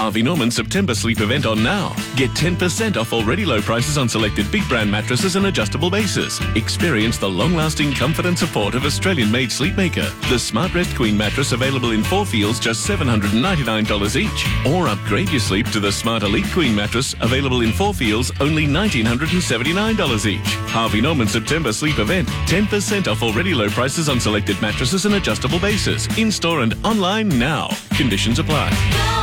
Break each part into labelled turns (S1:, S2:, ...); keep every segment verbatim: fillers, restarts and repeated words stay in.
S1: Harvey Norman September sleep event on now. Get ten percent off already low prices on selected big brand mattresses and adjustable bases. Experience the long-lasting comfort and support of Australian-made Sleepmaker. The SmartRest Queen mattress available in four feels just seven hundred ninety-nine dollars each. Or upgrade your sleep to the Smart Elite Queen mattress available in four feels only one thousand nine hundred seventy-nine dollars each. Harvey Norman September sleep event. ten percent off already low prices on selected mattresses and adjustable bases. In-store and online now. Conditions apply.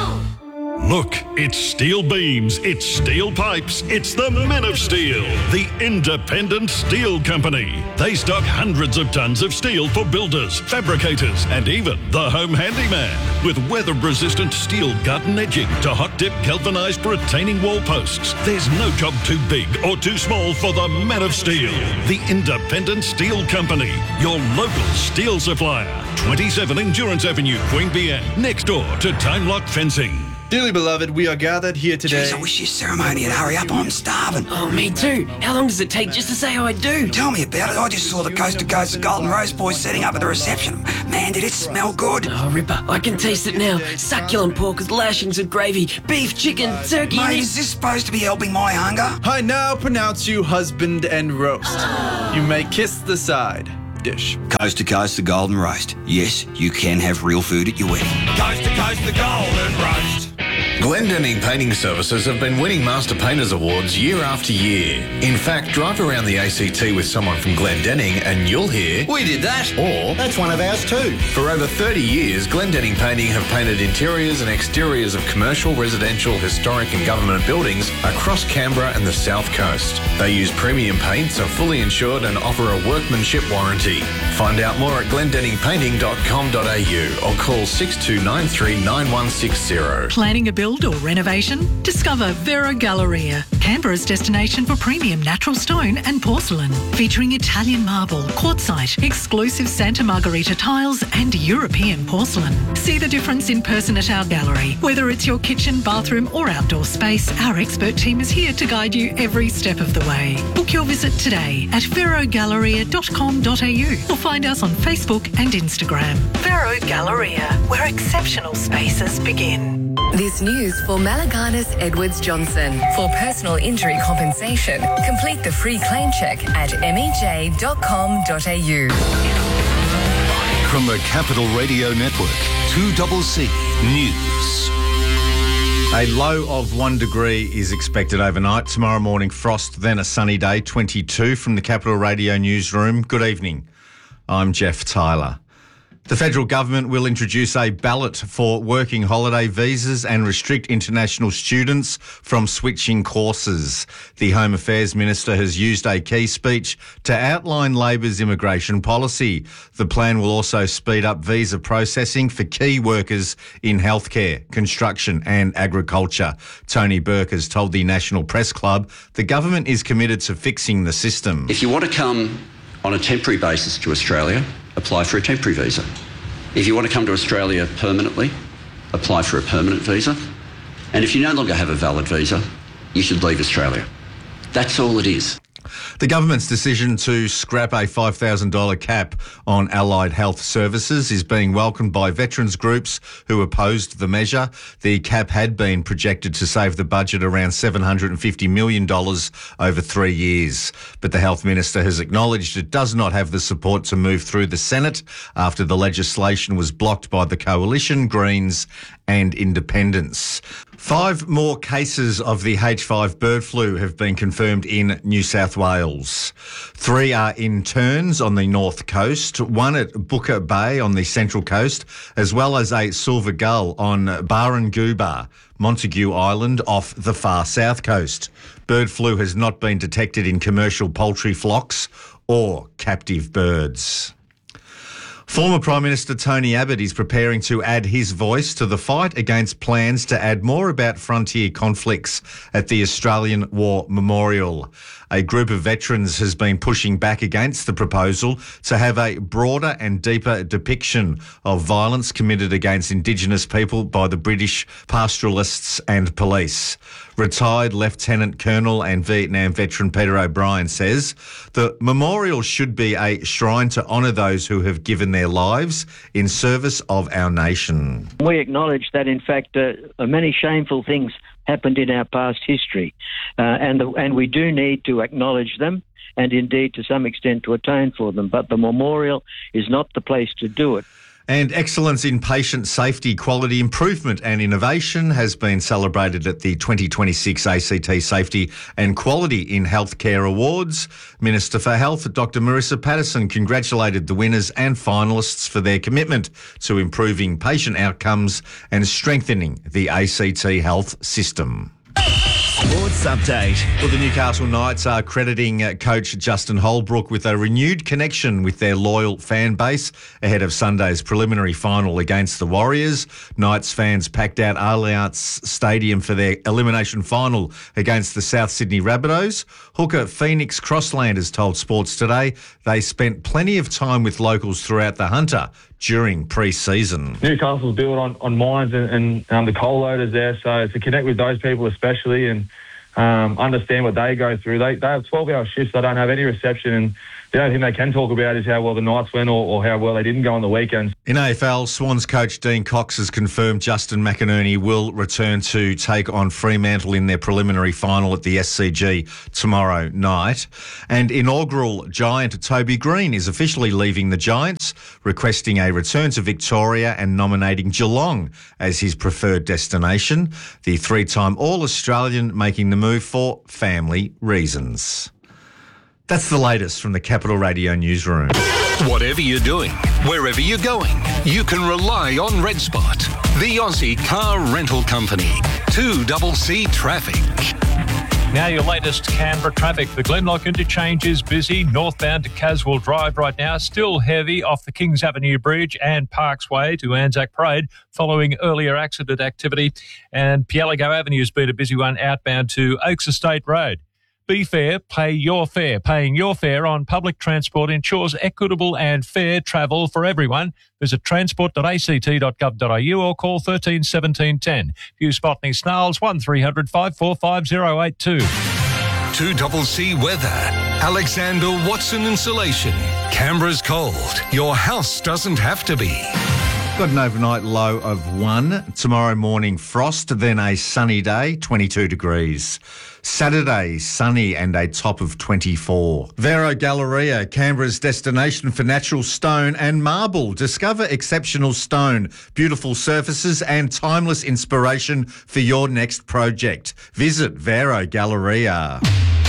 S2: Look, it's steel beams, it's steel pipes, it's the Men of Steel, the independent steel company. They stock hundreds of tons of steel for builders, fabricators, and even the home handyman. With weather-resistant steel garden edging to hot-dip galvanised retaining wall posts, there's no job too big or too small for the Men of Steel, the independent steel company, your local steel supplier. twenty-seven Endurance Avenue, Queanbeyan, next door to Time Lock Fencing.
S3: Dearly beloved, we are gathered here today.
S4: Jeez, I wish your ceremony would hurry up. I'm starving.
S5: Oh, me too. How long does it take just to say I do?
S4: Tell me about it. I just saw the Coast to Coast the Golden Rose boys setting up at the reception. Man, did it smell good.
S5: Oh, Ripper, I can taste it now. Succulent pork with lashings of gravy, beef, chicken, turkey...
S4: Mate, is this supposed to be helping my hunger?
S3: I now pronounce you husband and roast. You may kiss the side dish.
S4: Coast to Coast the Golden Roast. Yes, you can have real food at your wedding.
S6: Coast to Coast the Golden Roast. Glendenning Painting Services have been winning Master Painters Awards year after year. In fact, drive around the A C T with someone from Glendenning and you'll hear,
S7: "We did that."
S6: Or,
S7: "That's one of ours too."
S6: For over thirty years, Glendenning Painting have painted interiors and exteriors of commercial, residential, historic and government buildings across Canberra and the South Coast. They use premium paints, are fully insured and offer a workmanship warranty. Find out more at glendenning painting dot com dot a u or call six two nine three nine one six zero.
S8: Planning a build or renovation? Discover Vero Galleria, Canberra's destination for premium natural stone and porcelain. Featuring Italian marble, quartzite, exclusive Santa Margherita tiles and European porcelain. See the difference in person at our gallery. Whether it's your kitchen, bathroom or outdoor space, our expert team is here to guide you every step of the way. Book your visit today at vero galleria dot com dot a u or find us on Facebook and Instagram. Vero Galleria, where exceptional spaces begin.
S9: This news for Malaganas Edwards Johnson. For personal injury compensation, complete the free claim check at m e j dot com dot a u.
S10: From the Capital Radio Network, two C C News.
S11: A low of one degree is expected overnight. Tomorrow morning, frost, then a sunny day, twenty-two from the Capital Radio newsroom. Good evening. I'm Jeff Tyler. The federal government will introduce a ballot for working holiday visas and restrict international students from switching courses. The Home Affairs Minister has used a key speech to outline Labor's immigration policy. The plan will also speed up visa processing for key workers in healthcare, construction and agriculture. Tony Burke has told the National Press Club the government is committed to fixing the system.
S12: If you want to come on a temporary basis to Australia, apply for a temporary visa. If you want to come to Australia permanently, apply for a permanent visa. And if you no longer have a valid visa, you should leave Australia. That's all it is.
S11: The government's decision to scrap a five thousand dollars cap on allied health services is being welcomed by veterans groups who opposed the measure. The cap had been projected to save the budget around seven hundred fifty million dollars over three years. But the Health Minister has acknowledged it does not have the support to move through the Senate after the legislation was blocked by the Coalition, Greens and Independents. Five more cases of the H five bird flu have been confirmed in New South Wales. Three are in Terns on the north coast, one at Booker Bay on the central coast, as well as a silver gull on Barangooba, Montague Island off the far south coast. Bird flu has not been detected in commercial poultry flocks or captive birds. Former Prime Minister Tony Abbott is preparing to add his voice to the fight against plans to add more about frontier conflicts at the Australian War Memorial. a group of veterans has been pushing back against the proposal to have a broader and deeper depiction of violence committed against Indigenous people by the British pastoralists and police. Retired Lieutenant Colonel and Vietnam veteran Peter O'Brien says the memorial should be a shrine to honour those who have given their lives in service of our nation.
S7: We acknowledge that, in fact, uh, many shameful things happened in our past history, uh, and the, and we do need to acknowledge them and indeed to some extent to atone for them, but the memorial is not the place to do it.
S11: And excellence in patient safety, quality improvement and innovation has been celebrated at the twenty twenty-six A C T Safety and Quality in Healthcare Awards. Minister for Health, Doctor Marissa Patterson, congratulated the winners and finalists for their commitment to improving patient outcomes and strengthening the A C T health system. Sports update. Well, the Newcastle Knights are crediting uh, coach Justin Holbrook with a renewed connection with their loyal fan base ahead of Sunday's preliminary final against the Warriors. Knights fans packed out Allianz Stadium for their elimination final against the South Sydney Rabbitohs. Hooker Phoenix Crosslanders told Sports Today they spent plenty of time with locals throughout the Hunter during pre-season.
S13: Newcastle's built on, on mines and, and um, the coal loaders there, so to connect with those people especially and um, understand what they go through. They, they have twelve-hour shifts, they don't have any reception, and the only thing they can talk about is how well the Knights went or, or how well they didn't go on the weekends. In A F L, Swans coach Dean Cox has confirmed Justin McInerney will return to take on Fremantle in their preliminary final at the S C G tomorrow night. And inaugural Giant Toby Green is officially leaving the Giants, requesting a return to Victoria and nominating Geelong as his preferred destination. The three-time All-Australian making the move for family reasons. That's the latest from the Capital Radio newsroom.
S14: Whatever you're doing, wherever you're going, you can rely on Red Spot, the Aussie car rental company. two C C Traffic.
S15: Now your latest Canberra traffic. The Glenlock interchange is busy. Northbound to Caswell Drive right now, still heavy off the Kings Avenue Bridge and Parks Way to Anzac Parade following earlier accident activity. And Pieligo Avenue has been a busy one outbound to Oaks Estate Road. Be fair, pay your fare. Paying your fare on public transport ensures equitable and fair travel for everyone. Visit transport dot a c t dot gov dot a u or call thirteen seventeen ten. If you spot any snarls, one three hundred five four five zero eight two.
S14: two C C Weather. Alexander Watson Insulation. Canberra's cold. Your house doesn't have to be.
S11: Got an overnight low of one. Tomorrow morning, frost, then a sunny day, twenty-two degrees. Saturday, sunny and a top of twenty-four. Vero Galleria, Canberra's destination for natural stone and marble. Discover exceptional stone, beautiful surfaces and timeless inspiration for your next project. Visit Vero Galleria.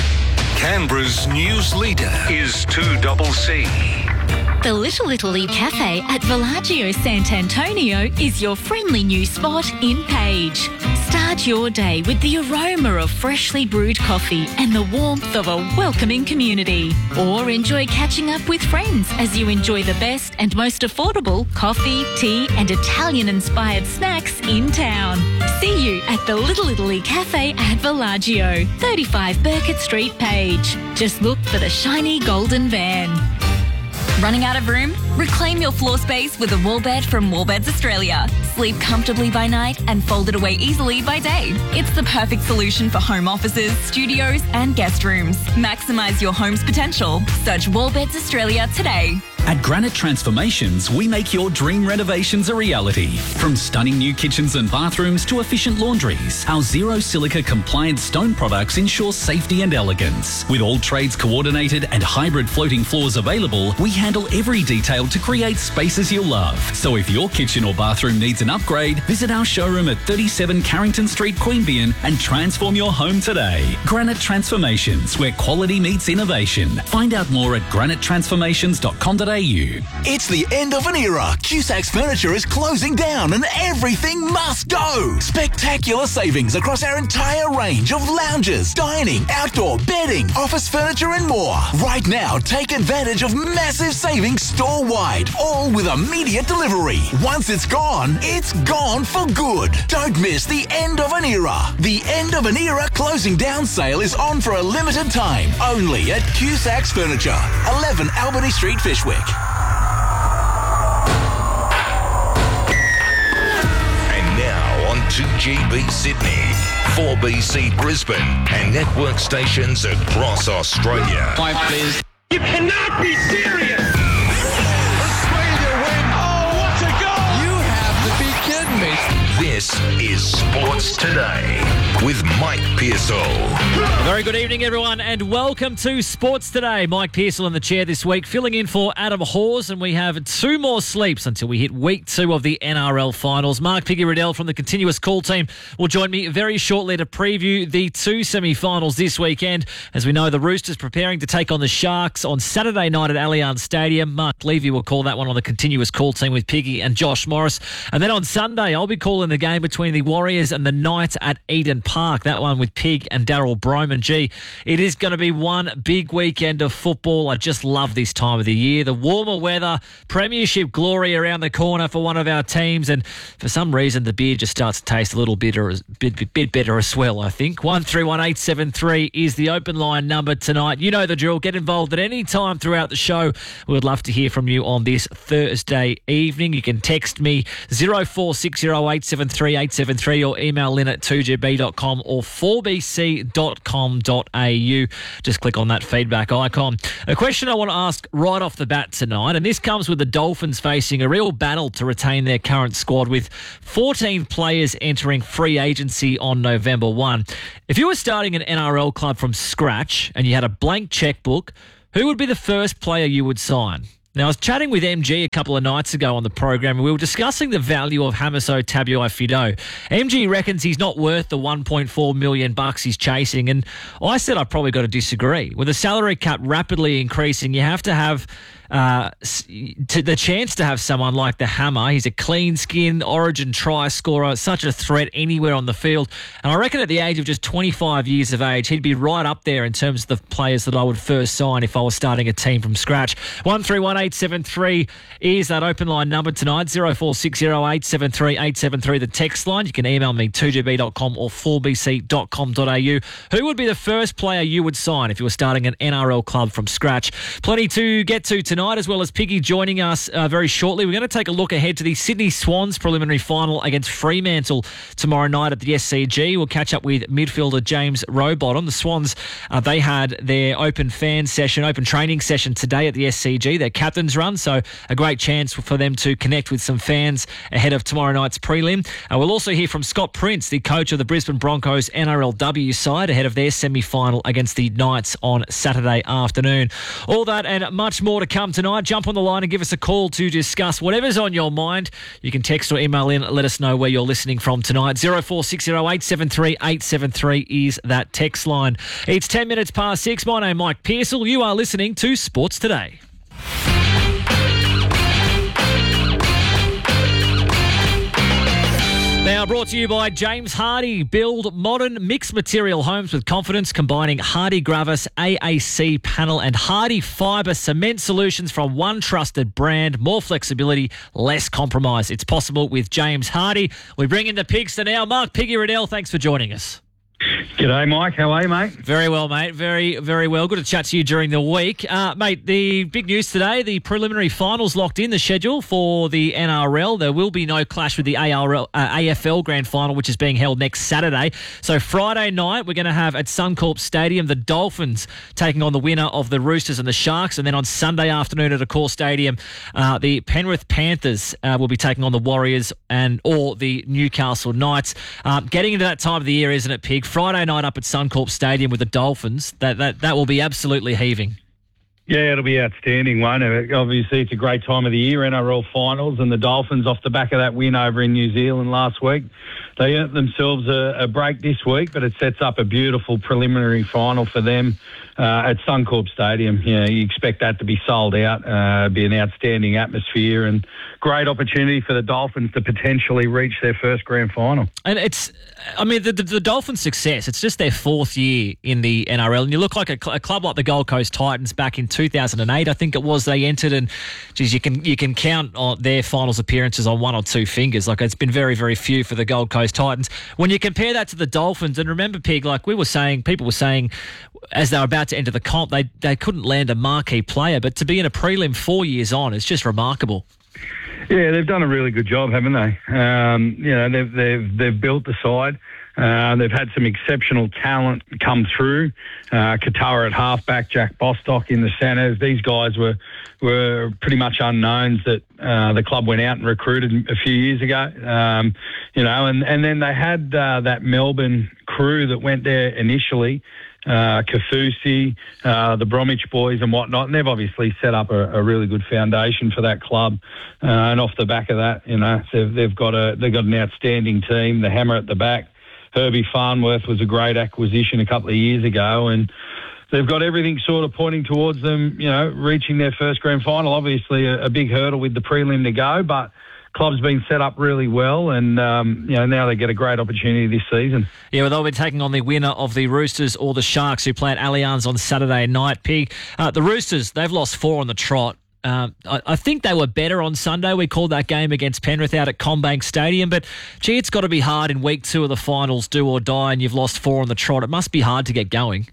S14: Canberra's news leader is two C C.
S16: The Little Italy Cafe at Villaggio Sant'Antonio is your friendly new spot in Page. Start your day with the aroma of freshly brewed coffee and the warmth of a welcoming community. Or enjoy catching up with friends as you enjoy the best and most affordable coffee, tea and Italian-inspired snacks in town. See you at the Little Italy Cafe at Villaggio, thirty-five Burkett Street, Page. Just look for the shiny golden van.
S17: Running out of room? Reclaim your floor space with a wall bed from Wallbeds Australia. Sleep comfortably by night and fold it away easily by day. It's the perfect solution for home offices, studios and guest rooms. Maximise your home's potential. Search Wallbeds Australia today.
S18: At Granite Transformations, we make your dream renovations a reality. From stunning new kitchens and bathrooms to efficient laundries, our zero silica compliant stone products ensure safety and elegance. With all trades coordinated and hybrid floating floors available, we handle every detail to create spaces you'll love. So if your kitchen or bathroom needs an upgrade, visit our showroom at thirty-seven Carrington Street, Queanbeyan and transform your home today. Granite Transformations, where quality meets innovation. Find out more at granite transformations dot com dot a a u.
S19: It's the end of an era. Cusacks Furniture is closing down and everything must go. Spectacular savings across our entire range of lounges, dining, outdoor, bedding, office furniture and more. Right now, take advantage of massive savings store-wide, all with immediate delivery. Once it's gone, it's gone for good. Don't miss the end of an era. The end of an era closing down sale is on for a limited time, only at Cusacks Furniture, eleven Albany Street, Fishwick.
S20: And now on two G B Sydney, four B C Brisbane, and network stations across Australia.
S21: Five, please.
S20: You cannot be serious!
S21: Australia win! Oh, what a goal! You have to be kidding me.
S20: This is Sports Today with Mike Pearsall.
S22: Very good evening, everyone, and welcome to Sports Today. Mike Pearsall in the chair this week, filling in for Adam Hawes, and we have two more sleeps until we hit week two of the N R L finals. Mark Piggy Riddell from the Continuous Call team will join me very shortly to preview the two semi-finals this weekend. As we know, the Roosters preparing to take on the Sharks on Saturday night at Allianz Stadium. Mark Levy will call that one on the Continuous Call team with Piggy and Josh Morris. And then on Sunday, I'll be calling the game between the Warriors and the Knights at Eden Park. That one with Pig and Daryl Broman. Gee, it is going to be one big weekend of football. I just love this time of the year. The warmer weather, premiership glory around the corner for one of our teams, and for some reason the beer just starts to taste a little bitter, bit, bit better as well, I think. one three one eight seven three is the open line number tonight. You know the drill. Get involved at any time throughout the show. We would love to hear from you on this Thursday evening. You can text me zero four six zero eight seven three eight seven three or email lynn at two g b dot com or four b c dot com dot a u. Just click on that feedback icon. A question I want to ask right off the bat tonight, and this comes with the Dolphins facing a real battle to retain their current squad with fourteen players entering free agency on November first. If you were starting an N R L club from scratch and you had a blank checkbook, who would be the first player you would sign? Now, I was chatting with M G a couple of nights ago on the program, and we were discussing the value of Hamiso Tabuai-Fidow. M G reckons he's not worth the one point four million bucks he's chasing, and I said I've probably got to disagree. With the salary cap rapidly increasing, you have to have uh, to the chance to have someone like the Hammer. He's a clean-skinned Origin try scorer, such a threat anywhere on the field. And I reckon at the age of just twenty-five years of age, he'd be right up there in terms of the players that I would first sign if I was starting a team from scratch. one three one eight seven three is that open line number tonight. zero four six zero eight seven three eight seven three, the text line. You can email me two g b dot com or four b c dot com dot a u. Who would be the first player you would sign if you were starting an N R L club from scratch? Plenty to get to tonight, as well as Piggy joining us uh, very shortly. We're going to take a look ahead to the Sydney Swans preliminary final against Fremantle tomorrow night at the S C G. We'll catch up with midfielder James Rowbottom. The Swans, uh, they had their open fan session, open training session today at the S C G, their captain's run, so a great chance for them to connect with some fans ahead of tomorrow night's prelim. Uh, we'll also hear from Scott Prince, the coach of the Brisbane Broncos N R L W side, ahead of their semi-final against the Knights on Saturday afternoon. All that and much more to come tonight. Jump on the line and give us a call to discuss whatever's on your mind. You can text or email in, let us know where you're listening from tonight. zero four six zero eight seven three eight seven three is that text line. It's ten minutes past six. My name is Mike Pearsall. You are listening to Sports Today. Now brought to you by James Hardie. Build modern mixed material homes with confidence, combining Hardie Gravis, A A C panel and Hardie fibre cement solutions from one trusted brand. More flexibility, less compromise. It's possible with James Hardie. We bring in the Pigster now. Mark Piggy Riddell, thanks for joining us.
S23: G'day, Mike. How are you, mate?
S22: Very well, mate. Very, very well. Good to chat to you during the week. Uh, mate, the big news today, the preliminary finals locked in the schedule for the N R L. There will be no clash with the A R L, uh, A F L Grand Final, which is being held next Saturday. So Friday night, we're going to have at Suncorp Stadium the Dolphins taking on the winner of the Roosters and the Sharks. And then on Sunday afternoon at Accor Stadium, uh, the Penrith Panthers uh, will be taking on the Warriors and or the Newcastle Knights. Uh, getting into that time of the year, isn't it, Pig? Friday night up at Suncorp Stadium with the Dolphins, that that, that will be absolutely heaving.
S23: Yeah, it'll be outstanding, won't it? Obviously, it's a great time of the year, N R L finals, and the Dolphins, off the back of that win over in New Zealand last week, they earned themselves a, a break this week, but it sets up a beautiful preliminary final for them uh, at Suncorp Stadium. You know, you expect that to be sold out, uh, be an outstanding atmosphere and great opportunity for the Dolphins to potentially reach their first grand final.
S22: And it's, I mean, the, the, the Dolphins' success, it's just their fourth year in the N R L. And you look like a, a club like the Gold Coast Titans back in two thousand eight, I think it was, they entered, and geez, you can you can count on their finals appearances on one or two fingers. Like, it's been very, very few for the Gold Coast Titans. When you compare that to the Dolphins, and remember, Pig, like we were saying, people were saying as they were about to enter the comp, they, they couldn't land a marquee player, but to be in a prelim four years on is just remarkable.
S23: Yeah, they've done a really good job, haven't they? Um, you know, they've they've they've built the side. Uh, they've had some exceptional talent come through. Uh, Qatar at halfback, Jack Bostock in the centres. These guys were were pretty much unknowns that uh, the club went out and recruited a few years ago. Um, you know, and, and then they had uh, that Melbourne crew that went there initially. Uh, Kafusi, uh, the Bromwich boys and whatnot, and they've obviously set up a, a really good foundation for that club. Uh, and off the back of that, you know, they've, they've got a they've got an outstanding team. The hammer at the back, Herbie Farnworth was a great acquisition a couple of years ago, and they've got everything sort of pointing towards them, you know, reaching their first grand final. Obviously, a, a big hurdle with the prelim to go, but club's been set up really well, and um, you know, now they get a great opportunity this season.
S22: Yeah, well, they'll be taking on the winner of the Roosters or the Sharks, who play at Allianz on Saturday night. Pig, uh, the Roosters, they've lost four on the trot. Uh, I, I think they were better on Sunday. We called that game against Penrith out at CommBank Stadium, but gee, it's got to be hard in week two of the finals, do or die, and you've lost four on the trot. It must be hard to get going.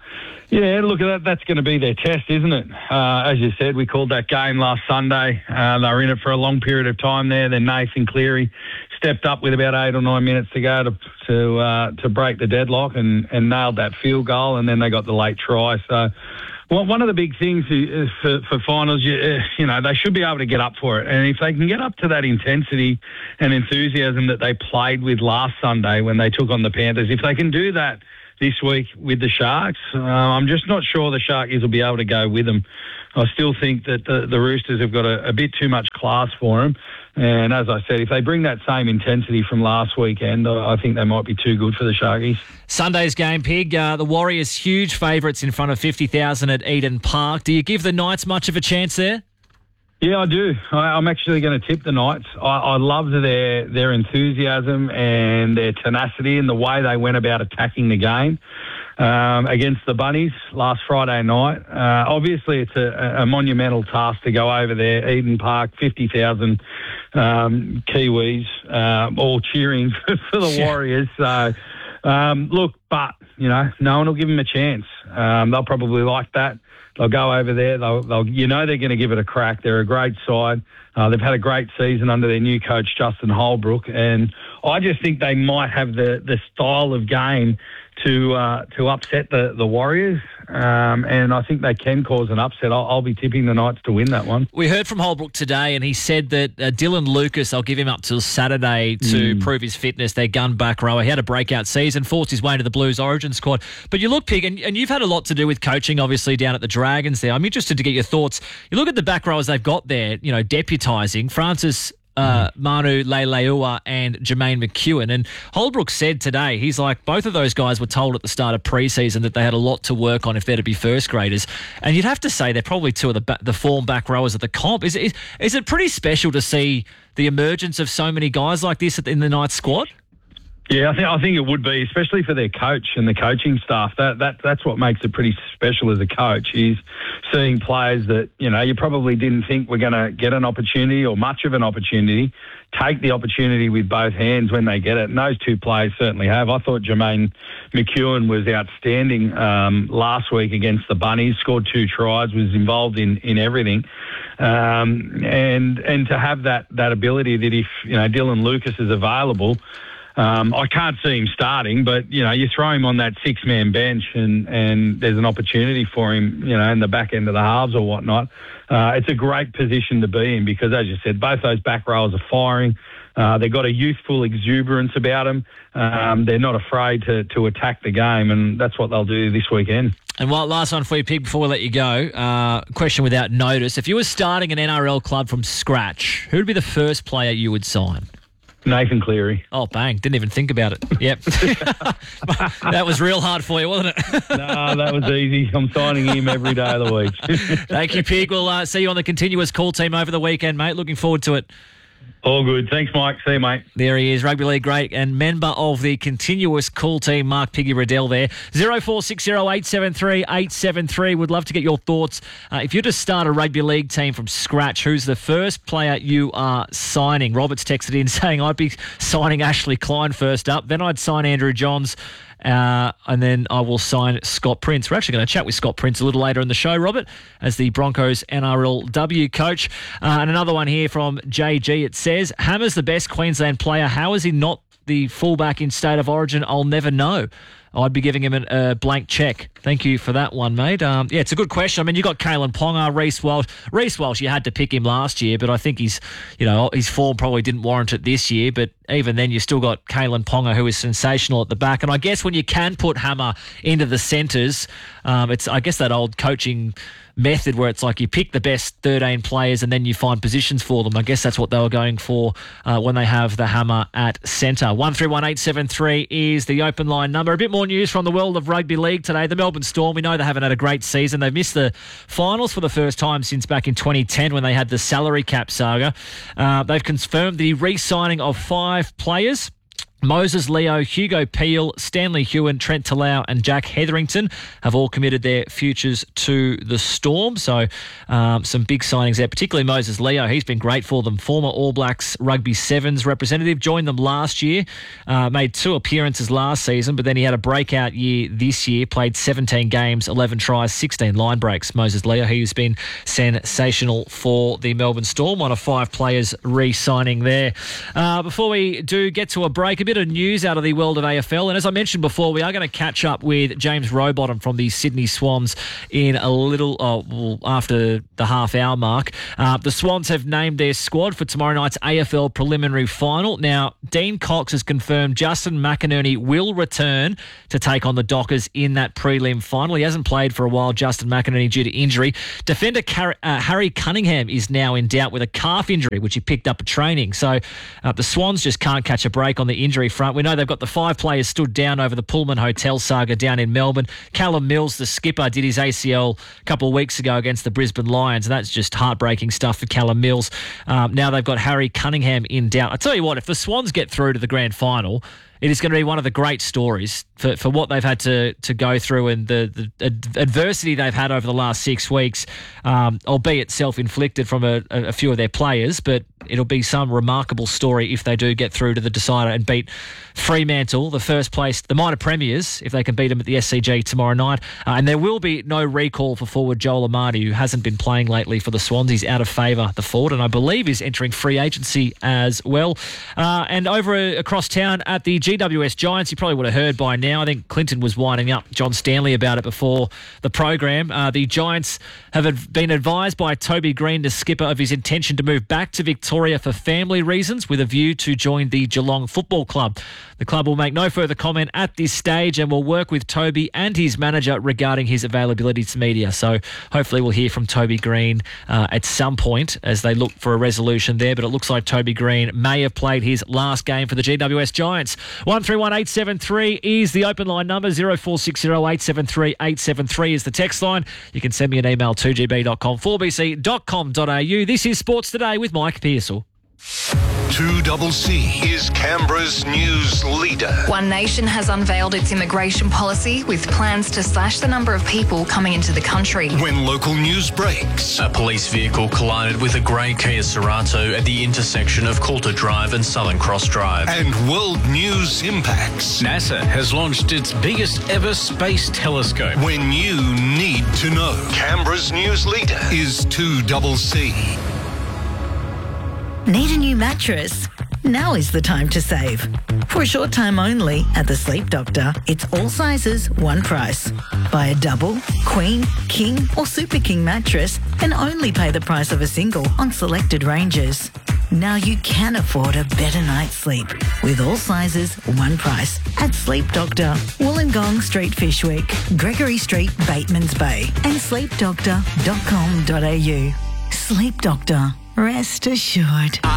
S23: Yeah, look, that, that's going to be their test, isn't it? Uh, as you said, we called that game last Sunday. Uh, they were in it for a long period of time there. Then Nathan Cleary stepped up with about eight or nine minutes to go to to, uh, to break the deadlock and, and nailed that field goal, and then they got the late try. So, well, one of the big things is for, for finals, you, you know, they should be able to get up for it. And if they can get up to that intensity and enthusiasm that they played with last Sunday when they took on the Panthers, if they can do that this week with the Sharks, uh, I'm just not sure the Sharkies will be able to go with them. I still think that the, the Roosters have got a, a bit too much class for them. And as I said, if they bring that same intensity from last weekend, I think they might be too good for the Sharkies.
S22: Sunday's game, Pig. Uh, the Warriors, huge favourites in front of fifty thousand at Eden Park. Do you give the Knights much of a chance there?
S23: Yeah, I do. I, I'm actually going to tip the Knights. I, I loved their their enthusiasm and their tenacity and the way they went about attacking the game um, against the Bunnies last Friday night. Uh, obviously, it's a, a monumental task to go over there, Eden Park, fifty thousand um, Kiwis, uh, all cheering for, for the Warriors. So, um, look, but, you know, no one will give them a chance. Um, they'll probably like that. They'll go over there. They'll, they'll, you know, they're going to give it a crack. They're a great side. Uh, they've had a great season under their new coach, Justin Holbrook, and I just think they might have the, the style of game to uh, to upset the, the Warriors, um, and I think they can cause an upset. I'll, I'll be tipping the Knights to win that one.
S22: We heard from Holbrook today, and he said that uh, Dylan Lucas, I'll give him up till Saturday to mm. prove his fitness, their gun back rower. He had a breakout season, forced his way into the Blues Origin squad. But you look, Pig, and, and you've had a lot to do with coaching, obviously, down at the Dragons there. I'm interested to get your thoughts. You look at the back rowers they've got there, you know, deputising. Francis Uh, Manu Leilua and Jermaine McEwen. And Holbrook said today, he's like, both of those guys were told at the start of pre-season that they had a lot to work on if they're to be first graders. And you'd have to say they're probably two of the ba- the form back rowers at the comp. Is, is, is it pretty special to see the emergence of so many guys like this in the Knights squad?
S23: Yeah, I think I think it would be, especially for their coach and the coaching staff. That that that's what makes it pretty special as a coach, is seeing players that, you know, you probably didn't think were going to get an opportunity or much of an opportunity, take the opportunity with both hands when they get it. And those two players certainly have. I thought Jermaine McEwen was outstanding um, last week against the Bunnies, scored two tries, was involved in, in everything. Um, and and to have that that ability that if, you know, Dylan Lucas is available, Um, I can't see him starting, but, you know, you throw him on that six-man bench and, and there's an opportunity for him, you know, in the back end of the halves or whatnot. Uh, it's a great position to be in because, as you said, both those back rowers are firing. Uh, they've got a youthful exuberance about them. Um, they're not afraid to, to attack the game, and that's what they'll do this weekend.
S22: And one last one for you, Pig, before we let you go. Uh, question without notice. If you were starting an N R L club from scratch, who would be the first player you would sign?
S23: Nathan Cleary.
S22: Oh, bang. Didn't even think about it. Yep. That was real hard for you, wasn't it?
S23: No, that was easy. I'm signing him every day of the week.
S22: Thank you, Pig. We'll uh, see you on the continuous call team over the weekend, mate. Looking forward to it.
S23: All good. Thanks, Mike. See you, mate.
S22: There he is, rugby league great and member of the continuous call team, Mark Piggy Riddell there. zero four six zero eight seven three eight seven three. Would love to get your thoughts. Uh, if you're to start a rugby league team from scratch, who's the first player you are signing? Robert's texted in saying, I'd be signing Ashley Klein first up. Then I'd sign Andrew Johns. Uh, and then I will sign Scott Prince. We're actually going to chat with Scott Prince a little later in the show, Robert, as the Broncos N R L W coach. Uh, and another one here from J G. It says, Hammer's the best Queensland player. How is he not the fullback in State of Origin? I'll never know. I'd be giving him a uh, blank check. Thank you for that one, mate. Um, yeah, it's a good question. I mean, you got Kalen Ponga, Reece Walsh. Reece Walsh, you had to pick him last year, but I think he's, you know, his form probably didn't warrant it this year. But even then, you still got Kalen Ponga, who is sensational at the back. And I guess when you can put Hammer into the centres, um, it's, I guess, that old coaching method where it's like you pick the best thirteen players and then you find positions for them. I guess that's what they were going for uh, when they have the Hammer at centre. one three one eight seven three is the open line number. A bit more news from the world of rugby league today. The Melbourne Storm, we know they haven't had a great season. They've missed the finals for the first time since back in twenty ten when they had the salary cap saga. Uh, they've confirmed the re-signing of five players. Moses Leo, Hugo Peel, Stanley Hewen, Trent Talau and Jack Hetherington have all committed their futures to the Storm. So um, some big signings there, particularly Moses Leo. He's been great for them. Former All Blacks Rugby Sevens representative, joined them last year, uh, made two appearances last season, but then he had a breakout year this year, played seventeen games, eleven tries, sixteen line breaks. Moses Leo, he's been sensational for the Melbourne Storm, one of five players re-signing there. Uh, before we do get to a break, a bit of news out of the world of A F L. And as I mentioned before, we are going to catch up with James Rowbottom from the Sydney Swans in a little uh, well, after the half hour mark. Uh, the Swans have named their squad for tomorrow night's A F L preliminary final. Now, Dean Cox has confirmed Justin McInerney will return to take on the Dockers in that prelim final. He hasn't played for a while, Justin McInerney, due to injury. Defender Car- uh, Harry Cunningham is now in doubt with a calf injury, which he picked up at training. So uh, the Swans just can't catch a break on the injury front. We know they've got the five players stood down over the Pullman Hotel saga down in Melbourne. Callum Mills, the skipper, did his A C L a couple of weeks ago against the Brisbane Lions, and that's just heartbreaking stuff for Callum Mills. Um, now they've got Harry Cunningham in doubt. I tell you what, if the Swans get through to the grand final, it is going to be one of the great stories for, for what they've had to, to go through and the, the ad- adversity they've had over the last six weeks, um, albeit self-inflicted from a, a few of their players, but it'll be some remarkable story if they do get through to the decider and beat Fremantle, the first place, the minor premiers, if they can beat them at the S C G tomorrow night. Uh, and there will be no recall for forward Joel Amadi, who hasn't been playing lately for the Swans. He's out of favour, the forward, and I believe is entering free agency as well. Uh, and over uh, across town at the G W S Giants, you probably would have heard by now. I think Clinton was winding up John Stanley about it before the program. Uh, the Giants have been advised by Toby Green, the skipper, of his intention to move back to Victoria for family reasons with a view to join the Geelong Football Club. The club will make no further comment at this stage and will work with Toby and his manager regarding his availability to media. So hopefully we'll hear from Toby Green uh, at some point as they look for a resolution there. But it looks like Toby Green may have played his last game for the G W S Giants. one three one eight seven three is the open line number. zero four six zero eight seven three eight seven three is the text line. You can send me an email, two g b dot com, four b c dot com dot a u. This is Sports Today with Mike Pearsall.
S20: two double C is Canberra's news leader.
S9: One Nation has unveiled its immigration policy with plans to slash the number of people coming into the country.
S20: When local news breaks.
S1: A police vehicle collided with a grey Kia Cerato at the intersection of Coulter Drive and Southern Cross Drive.
S20: And world news impacts.
S1: NASA has launched its biggest ever space telescope.
S20: When you need to know. Canberra's news leader is two double C.
S2: Need a new mattress? Now is the time to save. For a short time only at the Sleep Doctor, it's all sizes, one price. Buy a double, queen, king or super king mattress and only pay the price of a single on selected ranges. Now you can afford a better night's sleep with all sizes, one price at Sleep Doctor, Wollongong Street, Fishwick, Gregory Street, Batemans Bay and sleep doctor dot com dot a u. Sleep Doctor. Rest assured.